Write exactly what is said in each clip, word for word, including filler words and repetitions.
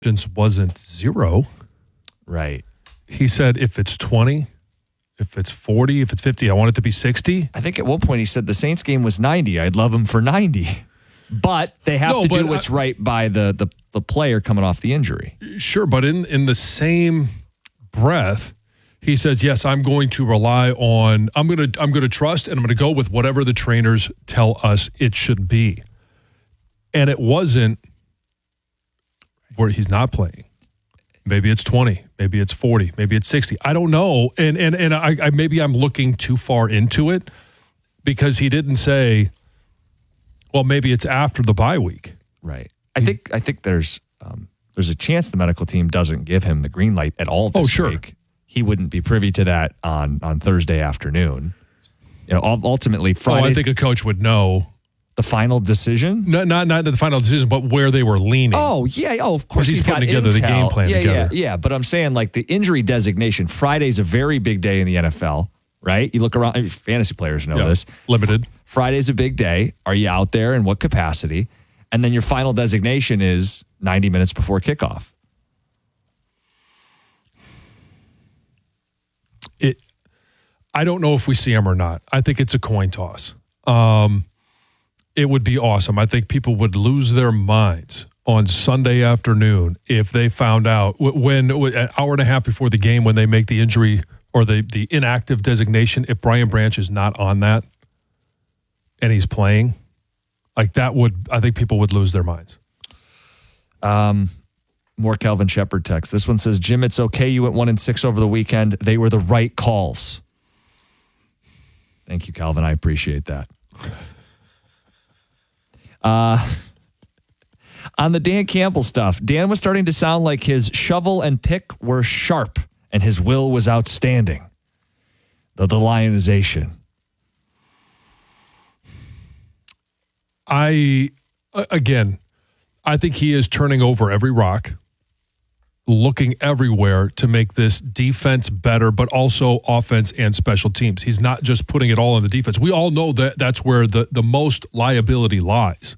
wasn't zero. Right. He said if it's twenty, if it's forty, if it's fifty, I want it to be sixty. I think at one point he said the Saints game was ninety. I'd love him for ninety. But they have No, to do but what's I- right by the, the, the player coming off the injury. Sure, but in, in the same breath, he says, yes, I'm going to rely on, I'm going to I'm going to trust, and I'm going to go with whatever the trainers tell us it should be. And it wasn't where he's not playing. Maybe it's twenty, maybe it's forty, maybe it's sixty. I don't know. And and and I, I maybe I'm looking too far into it because he didn't say, well, maybe it's after the bye week. Right. I think I think there's um, there's a chance the medical team doesn't give him the green light at all this Oh, sure. week. He wouldn't be privy to that on, on Thursday afternoon. You know, ul- ultimately, Oh, Friday. I think a coach would know. The final decision? Not not not the final decision, but where they were leaning. Oh, yeah. Oh, of course he's he's putting got together the intel. game plan yeah, together. Yeah, yeah. But I'm saying, like, the injury designation, Friday's a very big day in the N F L, right? You look around, I mean, fantasy players know Yeah, this. limited. Friday's a big day. Are you out there? In what capacity? And then your final designation is ninety minutes before kickoff. It. I don't know if we see him or not. I think it's a coin toss. Um, it would be awesome. I think people would lose their minds on Sunday afternoon if they found out when an hour and a half before the game when they make the injury or the, the inactive designation, if Brian Branch is not on that and he's playing, like that would, I think people would lose their minds. Um, more Calvin Shepard text. This one says, Jim, it's okay. You went one and six over the weekend. They were the right calls. Thank you, Calvin. I appreciate that. Uh, on the Dan Campbell stuff, Dan was starting to sound like his shovel and pick were sharp and his will was outstanding. The, the lionization. I, again, I think he is turning over every rock, looking everywhere to make this defense better, but also offense and special teams. He's not just putting it all on the defense. We all know that that's where the, the most liability lies.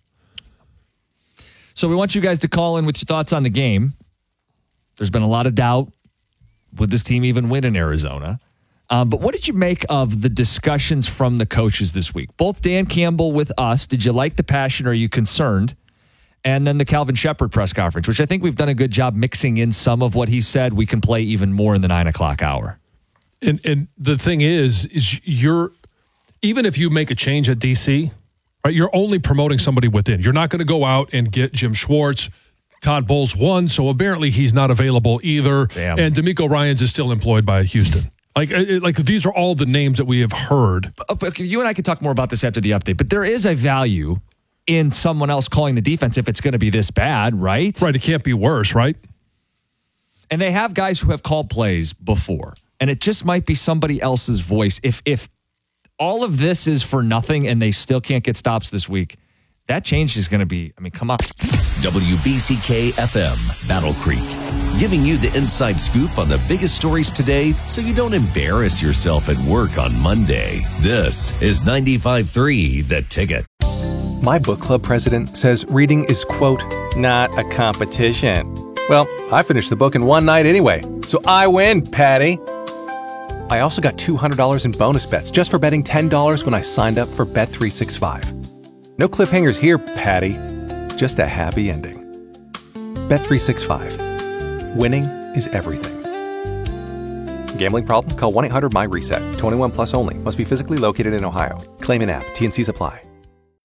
So we want you guys to call in with your thoughts on the game. There's been a lot of doubt. Would this team even win in Arizona? Um, but what did you make of the discussions from the coaches this week? Both Dan Campbell with us. Did you like the passion? Or are you concerned? And then the Calvin Shepard press conference, which I think we've done a good job mixing in some of what he said. We can play even more in the nine o'clock hour. And and the thing is, is you're, even if you make a change at D C, right, you're only promoting somebody within. You're not going to go out and get Jim Schwartz. Todd Bowles won, so apparently he's not available either. Damn. And D'Amico Ryans is still employed by Houston. Like, like these are all the names that we have heard. But you and I can talk more about this after the update, but there is a value in someone else calling the defense if it's going to be this bad, right? Right, it can't be worse, right? And they have guys who have called plays before, and it just might be somebody else's voice. If if all of this is for nothing and they still can't get stops this week, that change is going to be, I mean, come on. W B C K F M, Battle Creek, giving you the inside scoop on the biggest stories today so you don't embarrass yourself at work on Monday. This is ninety-five three The Ticket. My book club president says reading is, quote, not a competition. Well, I finished the book in one night anyway, so I win, Patty. I also got two hundred dollars in bonus bets just for betting ten dollars when I signed up for Bet three sixty-five. No cliffhangers here, Patty. Just a happy ending. Bet three sixty-five. Winning is everything. Gambling problem? Call one eight hundred M Y RESET. twenty-one plus only. Must be physically located in Ohio. Claim in app. T and C's apply.